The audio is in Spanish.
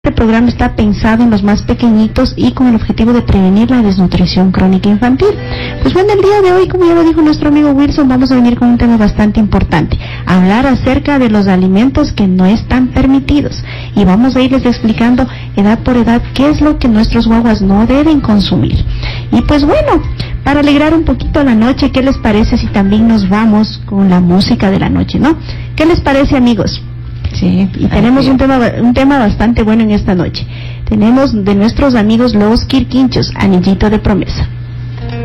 Este programa está pensado en los más pequeñitos y con el objetivo de prevenir la desnutrición crónica infantil. Pues bueno, el día de hoy, como ya lo dijo nuestro amigo Wilson, vamos a venir con un tema bastante importante. Hablar acerca de los alimentos que no están permitidos. Y vamos a irles explicando edad por edad qué es lo que nuestros guaguas no deben consumir. Y pues bueno, para alegrar un poquito la noche, ¿qué les parece si también nos vamos con la música de la noche, no? ¿Qué les parece, amigos? Sí, y tenemos un tema bastante bueno en esta noche. Tenemos de nuestros amigos Los Quirquinchos, Anillito de Promesa.